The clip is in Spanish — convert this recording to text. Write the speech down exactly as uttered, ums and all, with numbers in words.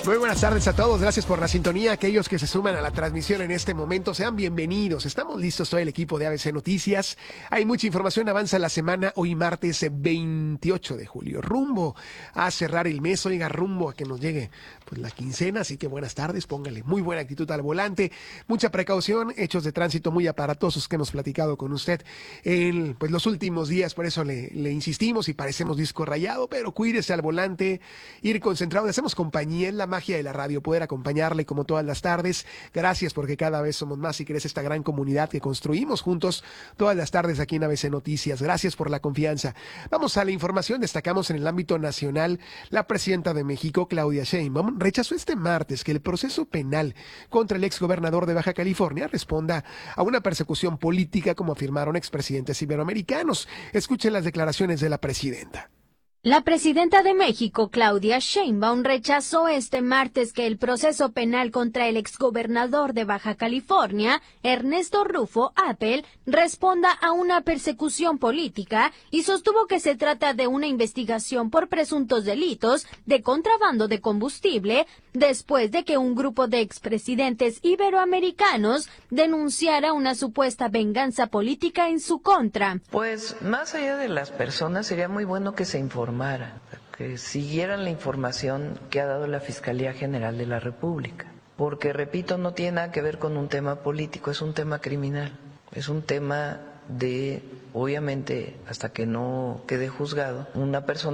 Muy buenas tardes a todos, gracias por la sintonía. Aquellos que se suman a la transmisión en este momento, sean bienvenidos. Estamos listos, todo el equipo de A B C Noticias. Hay mucha información, avanza la semana, hoy martes veintiocho de julio. Rumbo a cerrar el mes, oiga, rumbo a que nos llegue pues la quincena, así que buenas tardes, póngale muy buena actitud al volante, mucha precaución, hechos de tránsito muy aparatosos que hemos platicado con usted en pues los últimos días, por eso le, le insistimos y parecemos disco rayado, pero cuídese al volante, ir concentrado, le hacemos compañía, en la magia de la radio, poder acompañarle como todas las tardes. Gracias porque cada vez somos más y crece esta gran comunidad que construimos juntos todas las tardes aquí en A B C Noticias. Gracias por la confianza. Vamos a la información. Destacamos en el ámbito nacional, la presidenta de México, Claudia Sheinbaum, rechazó este martes que el proceso penal contra el exgobernador de Baja California responda a una persecución política, como afirmaron expresidentes iberoamericanos. Escuchen las declaraciones de la presidenta. La presidenta de México, Claudia Sheinbaum, rechazó este martes que el proceso penal contra el exgobernador de Baja California, Ernesto Rufo Appel, responda a una persecución política y sostuvo que se trata de una investigación por presuntos delitos de contrabando de combustible después de que un grupo de expresidentes iberoamericanos denunciara una supuesta venganza política en su contra. Pues más allá de las personas sería muy bueno que se informaran, que siguieran la información que ha dado la Fiscalía General de la República, porque, repito, no tiene nada que ver con un tema político, es un tema criminal, es un tema de, obviamente, hasta que no quede juzgado, una persona